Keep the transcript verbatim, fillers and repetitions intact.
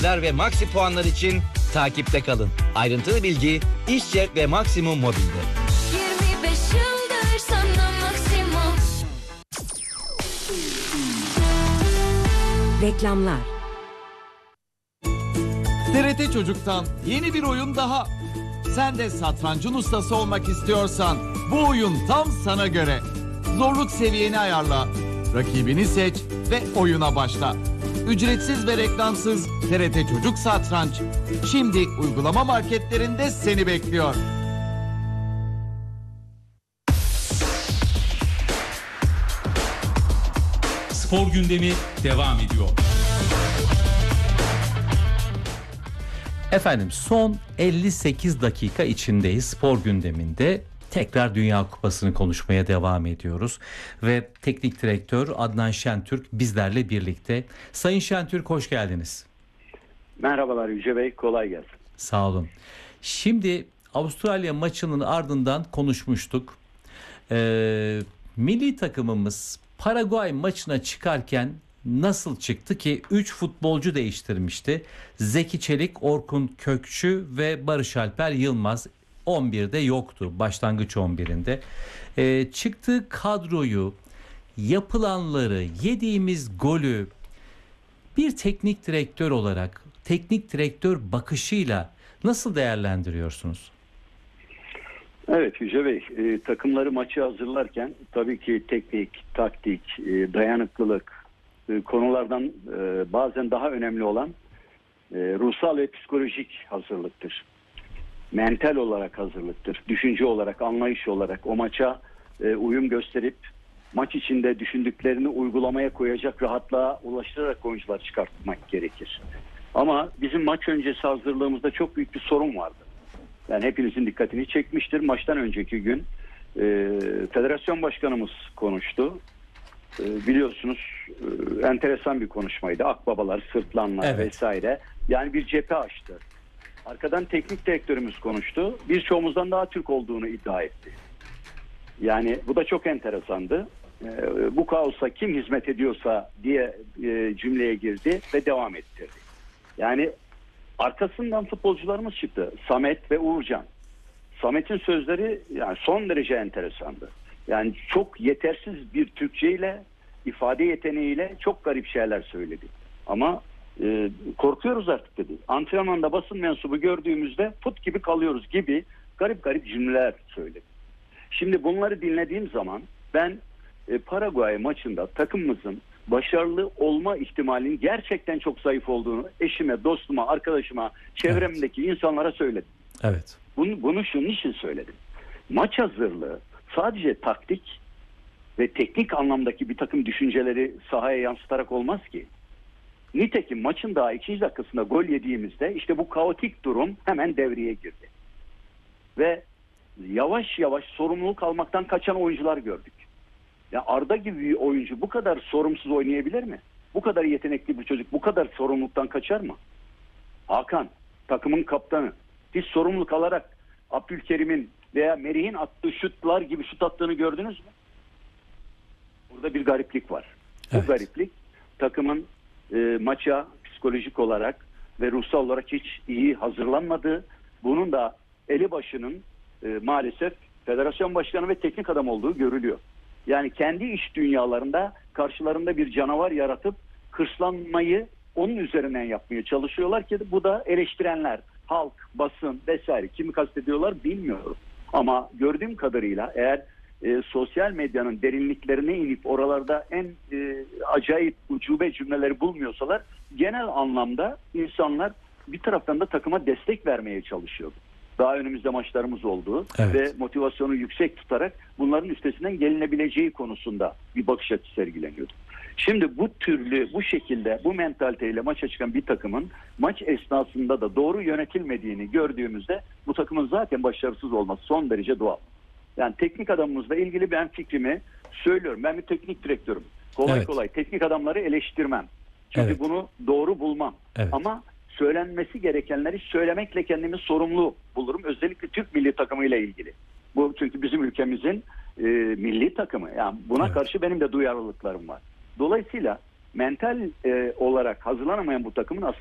ve Maxi puanlar için takipte kalın. Ayrıntılı bilgi İşcep ve Maksimum Mobil'de. yirmi beş yıldır sana Maksimum. Reklamlar. T R T Çocuk'tan yeni bir oyun daha. Sen de satrancın ustası olmak istiyorsan bu oyun tam sana göre. Zorluk seviyeni ayarla, rakibini seç ve oyuna başla. Ücretsiz ve reklamsız T R T Çocuk Satranç şimdi uygulama marketlerinde seni bekliyor. Spor gündemi devam ediyor. Efendim son elli sekiz dakika içindeyiz spor gündeminde. Tekrar Dünya Kupası'nı konuşmaya devam ediyoruz. Ve teknik direktör Adnan Şentürk bizlerle birlikte. Sayın Şentürk hoş geldiniz. Merhabalar Yüce Bey, kolay gelsin. Sağ olun. Şimdi Avustralya maçının ardından konuşmuştuk. Ee, milli takımımız Paraguay maçına çıkarken nasıl çıktı ki üç futbolcu değiştirmişti. Zeki Çelik, Orkun Kökçü ve Barış Alper Yılmaz on birde yoktu, başlangıç on birinde. Ee, çıktığı kadroyu, yapılanları, yediğimiz golü bir teknik direktör olarak, teknik direktör bakışıyla nasıl değerlendiriyorsunuz? Evet Yüce Bey, e, takımları maçı hazırlarken tabii ki teknik, taktik, e, dayanıklılık e, konulardan e, bazen daha önemli olan e, ruhsal ve psikolojik hazırlıktır. Mental olarak hazırlıktır. Düşünce olarak, anlayış olarak o maça e, uyum gösterip maç içinde düşündüklerini uygulamaya koyacak rahatlığa ulaştırarak oyuncular çıkartmak gerekir. Ama bizim maç öncesi hazırlığımızda çok büyük bir sorun vardı. Yani hepinizin dikkatini çekmiştir. Maçtan önceki gün e, federasyon başkanımız konuştu. E, biliyorsunuz e, enteresan bir konuşmaydı. Akbabalar, sırtlanlar Evet. vesaire. Yani bir cephe açtı. Arkadan teknik direktörümüz konuştu. Birçoğumuzdan daha Türk olduğunu iddia etti. Yani bu da çok enteresandı. E, bu kaosa kim hizmet ediyorsa diye e, cümleye girdi ve devam ettirdi. Yani arkasından futbolcularımız çıktı. Samet ve Uğurcan. Samet'in sözleri yani son derece enteresandı. Yani çok yetersiz bir Türkçeyle, ifade yeteneğiyle çok garip şeyler söyledi. Ama e, korkuyoruz artık dedi. Antrenmanda basın mensubu gördüğümüzde put gibi kalıyoruz gibi garip garip cümleler söyledi. Şimdi bunları dinlediğim zaman ben e, Paraguay maçında takımımızın başarılı olma ihtimalinin gerçekten çok zayıf olduğunu eşime, dostuma, arkadaşıma, çevremdeki evet. insanlara söyledim. Evet. Bunu, bunu şunun için söyledim. Maç hazırlığı sadece taktik ve teknik anlamdaki bir takım düşünceleri sahaya yansıtarak olmaz ki. Nitekim maçın daha ikinci dakikasında gol yediğimizde işte bu kaotik durum hemen devreye girdi. Ve yavaş yavaş sorumluluk almaktan kaçan oyuncular gördük. Ya Arda gibi bir oyuncu bu kadar sorumsuz oynayabilir mi? Bu kadar yetenekli bir çocuk bu kadar sorumluluktan kaçar mı? Hakan, takımın kaptanı. Biz sorumluluk alarak Abdülkerim'in veya Merih'in attığı şutlar gibi şut attığını gördünüz mü? Burada bir gariplik var. Evet. Bu gariplik takımın e, maça psikolojik olarak ve ruhsal olarak hiç iyi hazırlanmadığı, bunun da eli başının e, maalesef federasyon başkanı ve teknik adam olduğu görülüyor. Yani kendi iş dünyalarında karşılarında bir canavar yaratıp hırslanmayı onun üzerinden yapmaya çalışıyorlar ki bu da eleştirenler, halk, basın vesaire kimi kastediyorlar bilmiyorum. Ama gördüğüm kadarıyla eğer e, sosyal medyanın derinliklerine inip oralarda en e, acayip ucube cümleleri bulmuyorsalar genel anlamda insanlar bir taraftan da takıma destek vermeye çalışıyor. Daha önümüzde maçlarımız olduğu evet. ve motivasyonu yüksek tutarak bunların üstesinden gelinebileceği konusunda bir bakış açısı sergileniyordu. Şimdi bu türlü, bu şekilde, bu mentaliteyle maça çıkan bir takımın maç esnasında da doğru yönetilmediğini gördüğümüzde bu takımın zaten başarısız olması son derece doğal. Yani teknik adamımızla ilgili ben fikrimi söylüyorum. Ben bir teknik direktörüm. Kolay evet. kolay teknik adamları eleştirmem. Çünkü evet. bunu doğru bulmam. Evet. Ama söylenmesi gerekenleri söylemekle kendimi sorumlu bulurum. Özellikle Türk milli takımıyla ilgili. Bu çünkü bizim ülkemizin e, milli takımı. Yani buna evet. karşı benim de duyarlılıklarım var. Dolayısıyla mental e, olarak hazırlanamayan bu takımın aslında